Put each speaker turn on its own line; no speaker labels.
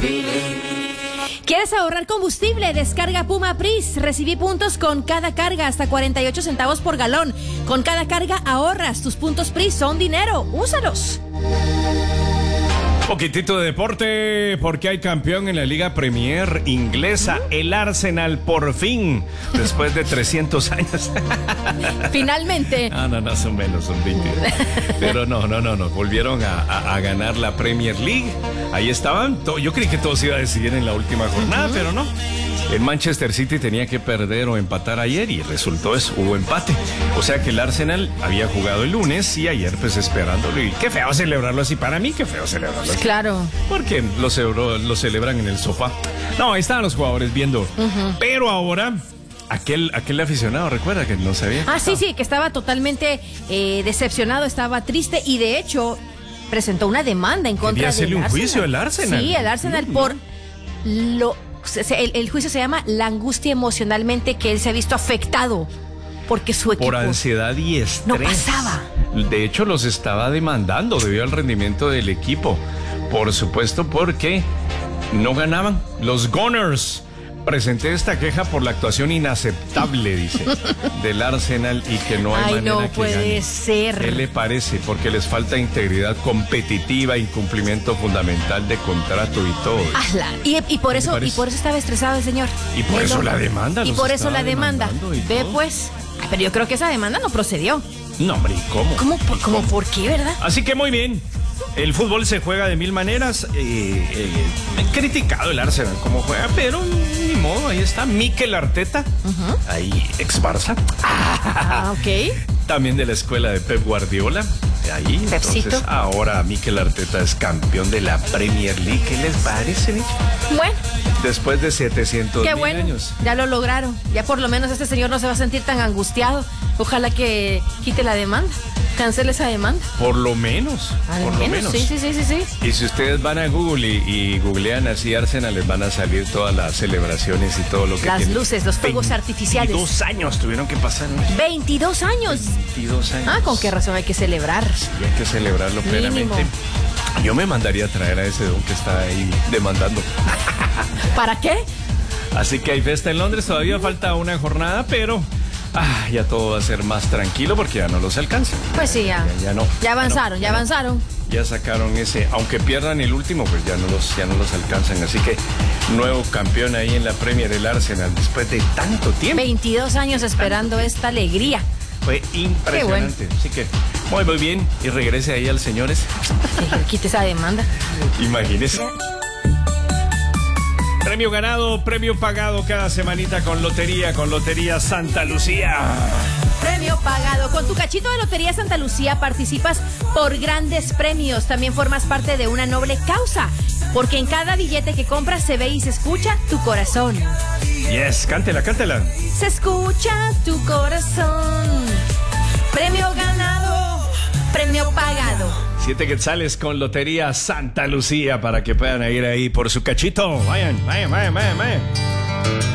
¿Quieres ahorrar combustible? Descarga Puma Pris. Recibí puntos con cada carga hasta 48 centavos por galón. Con cada carga ahorras. Tus puntos Pris son dinero. Úsalos.
Poquitito de deporte, porque hay campeón en la Liga Premier inglesa, el Arsenal, por fin, después de 300 años.
Finalmente.
No, son menos, son 20. Pero no, volvieron a ganar la Premier League. Ahí estaban, yo creí que todo se iba a decidir en la última jornada, pero no. El Manchester City tenía que perder o empatar ayer y resultó eso, hubo empate. O sea que el Arsenal había jugado el lunes y ayer pues esperándolo. Y qué feo celebrarlo así, para mí qué feo celebrarlo así.
Claro.
Porque lo celebran en el sofá. No, ahí estaban los jugadores viendo. Pero ahora, aquel aficionado, recuerda que no sabía.
Sí, que estaba totalmente decepcionado, estaba triste y de hecho presentó una demanda en contra del Arsenal.
Quería hacerle un juicio al Arsenal.
Sí, el Arsenal por lo... El juicio se llama la angustia emocionalmente que él se ha visto afectado porque su equipo...
Por ansiedad y estrés.
No pasaba.
De hecho, los estaba demandando debido al rendimiento del equipo. Por supuesto, porque no ganaban. Los Gunners. Presenté esta queja por la actuación inaceptable, dice, del Arsenal y que no hay manera que
puede
gane.
ser.
¿Qué le parece? Porque les falta integridad competitiva, incumplimiento fundamental de contrato y todo.
Y por eso estaba estresado el señor.
Y por eso la demanda.
Y por eso la demanda. Ve pues. Pero yo creo que esa demanda no procedió.
No, hombre, ¿y cómo?
¿Cómo por qué, verdad?
Así que muy bien. El fútbol se juega de mil maneras. Criticado el Arsenal como juega, pero ni modo, ahí está Mikel Arteta, ahí ex Barça.
Ok.
También de la escuela de Pep Guardiola. Ahí,
Pepsito.
Entonces ahora Mikel Arteta es campeón de la Premier League. ¿Qué les parece, Nicho?
Bueno.
Después de 700 mil años.
Ya lo lograron. Ya por lo menos este señor no se va a sentir tan angustiado. Ojalá que quite la demanda. Cancele esa demanda.
Por lo menos. Por lo menos.
Sí.
Y si ustedes van a Google y googlean así Arsenal, les van a salir todas las celebraciones y todo lo que
las
tiene.
Luces, los fuegos artificiales.
22 años tuvieron que pasar, ¿no?
22 años.
22 años.
¿Con qué razón hay que celebrar?
Sí, hay que celebrarlo plenamente. Yo me mandaría a traer a ese don que está ahí demandando.
¿Para qué?
Así que hay fiesta en Londres, todavía falta una jornada, pero ya todo va a ser más tranquilo porque ya no los alcanza.
Pues sí, ya no. Ya avanzaron.
Ya sacaron ese, aunque pierdan el último, pues ya no los alcanzan. Así que nuevo campeón ahí en la Premier, el Arsenal, después de tanto tiempo.
22 años esperando esta alegría.
Fue impresionante. Bueno. Así que muy bien. Y regrese ahí al señores.
Que quite esa demanda.
Imagínese. Premio ganado, premio pagado cada semanita con Lotería Santa Lucía.
Premio pagado. Con tu cachito de Lotería Santa Lucía participas por grandes premios. También formas parte de una noble causa, porque en cada billete que compras se ve y se escucha tu corazón.
Yes, cántela.
Se escucha tu corazón. Premio ganado, premio pagado.
7 quetzales con Lotería Santa Lucía para que puedan ir ahí por su cachito. Vayan.